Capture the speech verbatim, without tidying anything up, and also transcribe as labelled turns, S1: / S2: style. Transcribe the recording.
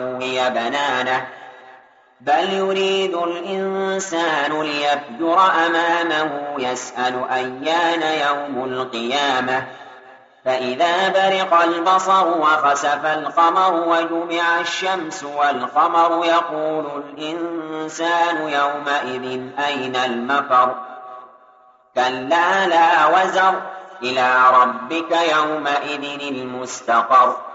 S1: وهي بنانه بل يريد الإنسان ليفجر أمامه يسأل أيان يوم القيامة فإذا برق البصر وخسف القمر وجمع الشمس والقمر يقول الإنسان يومئذ أين المفر كلا لا وزر إلى ربك يومئذ المستقر